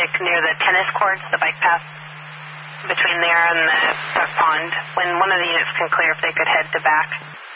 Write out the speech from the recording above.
stick near the tennis courts, the bike path between there and the pond. When one of the units can clear, if they could head to back.